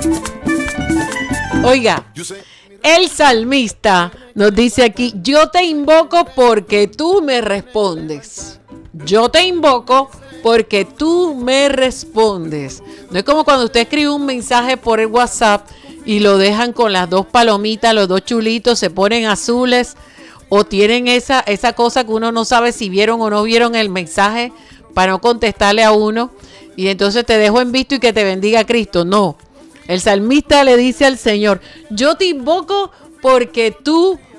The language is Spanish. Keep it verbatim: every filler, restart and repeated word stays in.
Oiga, el salmista nos dice aquí, yo te invoco porque tú me respondes. Yo te invoco porque tú me respondes. No es como cuando usted escribe un mensaje por el WhatsApp y lo dejan con las dos palomitas, los dos chulitos se ponen azules o tienen esa, esa cosa que uno no sabe si vieron o no vieron el mensaje para no contestarle a uno y entonces te dejo en visto y que te bendiga Cristo. No, el salmista le dice al Señor, yo te invoco porque tú